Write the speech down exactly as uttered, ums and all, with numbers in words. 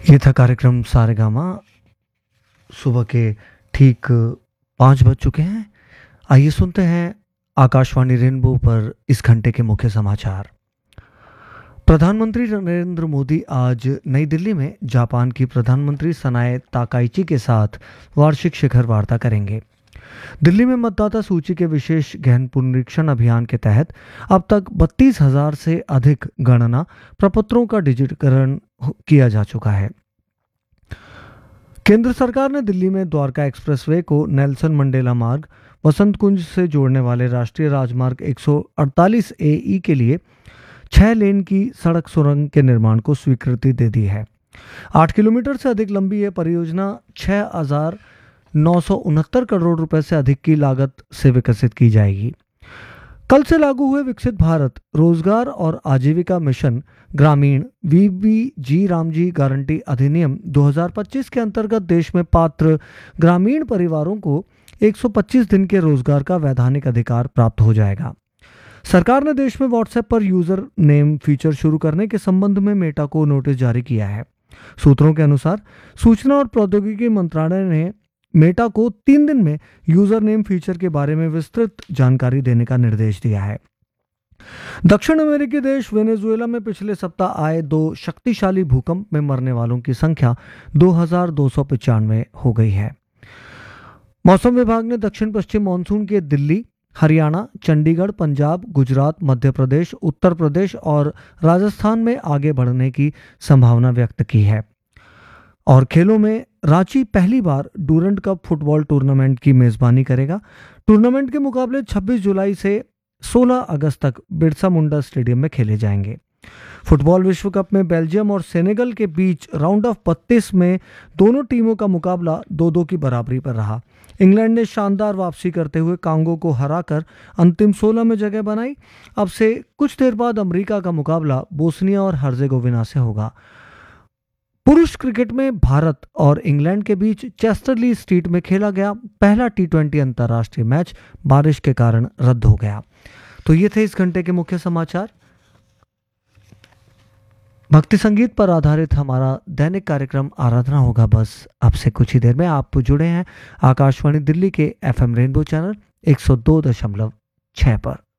ये था कार्यक्रम सारेगामा। सुबह के ठीक पाँच बज चुके हैं। आइए सुनते हैं आकाशवाणी रेनबो पर इस घंटे के मुख्य समाचार। प्रधानमंत्री नरेंद्र मोदी आज नई दिल्ली में जापान की प्रधानमंत्री सनाए ताकाइची के साथ वार्षिक शिखर वार्ता करेंगे। दिल्ली में मतदाता सूची के विशेष गहन पुनरीक्षण अभियान के तहत अब तक बत्तीस हजार से अधिक गणना प्रपत्रों का डिजिटीकरण किया जा चुका है। केंद्र सरकार ने दिल्ली में द्वारका एक्सप्रेसवे को नेल्सन मंडेला मार्ग वसंत कुंज से जोड़ने वाले राष्ट्रीय राजमार्ग एक सौ अड़तालीस ए ई के लिए छह लेन की सड़क सुरंग के निर्माण को स्वीकृति दे दी है। आठ किलोमीटर से अधिक लंबी यह परियोजना छह हजार नौ सौ उनहत्तर करोड़ रुपए से अधिक की लागत से विकसित की जाएगी। कल से लागू हुए विकसित भारत रोजगार और आजीविका मिशन ग्रामीण we B ji Ramji guarantee अधिनियम दो हज़ार पच्चीस के अंतर्गत देश में पात्र ग्रामीण परिवारों को एक सौ पच्चीस दिन के रोजगार का वैधानिक अधिकार प्राप्त हो जाएगा। सरकार ने देश में व्हाट्सएप पर यूजर नेम फीचर शुरू करने के संबंध में मेटा को नोटिस जारी किया है। सूत्रों के अनुसार सूचना और प्रौद्योगिकी मंत्रालय ने मेटा को तीन दिन में यूजर नेम फीचर के बारे में विस्तृत जानकारी देने का निर्देश दिया है। दक्षिण अमेरिकी देश वेनेजुएला में पिछले सप्ताह आए दो शक्तिशाली भूकंप में मरने वालों की संख्या दो हजार दो सौ पचानवे हो गई है। मौसम विभाग ने दक्षिण पश्चिम मानसून के दिल्ली, हरियाणा, चंडीगढ़, पंजाब, गुजरात, मध्य प्रदेश, उत्तर प्रदेश और राजस्थान में आगे बढ़ने की संभावना व्यक्त की है। और खेलों में रांची पहली बार डूरंड कप फुटबॉल टूर्नामेंट की मेजबानी करेगा। टूर्नामेंट के मुकाबले छब्बीस जुलाई से सोलह अगस्त तक बिरसा मुंडा स्टेडियम में खेले जाएंगे। फुटबॉल विश्व कप में बेल्जियम और सेनेगल के बीच राउंड ऑफ बत्तीस में दोनों टीमों का मुकाबला दो दो की बराबरी पर रहा। इंग्लैंड ने शानदार वापसी करते हुए कांगो को हराकर अंतिम सोलह में जगह बनाई। अब से कुछ देर बाद अमेरिका का मुकाबला बोस्निया और हर्जेगोविना से होगा। पुरुष क्रिकेट में भारत और इंग्लैंड के बीच चेस्टरली स्ट्रीट में खेला गया पहला टी ट्वेंटी अंतर्राष्ट्रीय मैच बारिश के कारण रद्द हो गया। तो ये थे इस घंटे के मुख्य समाचार। भक्ति संगीत पर आधारित हमारा दैनिक कार्यक्रम आराधना होगा बस आपसे कुछ ही देर में। आप जुड़े हैं आकाशवाणी दिल्ली के एफ एम रेनबो चैनल एक सौ दो दशमलव छह पर।